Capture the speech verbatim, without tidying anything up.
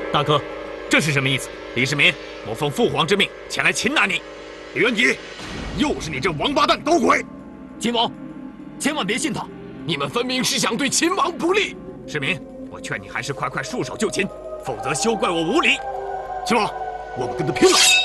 大哥，这是什么意思？李世民，我奉父皇之命前来擒拿你。 李元吉，又是你这王八蛋捣鬼！ 秦王，千万别信他，你们分明是想对秦王不利。 世民，我劝你还是快快束手就擒，否则休怪我无礼。 秦王，我们跟他拼了！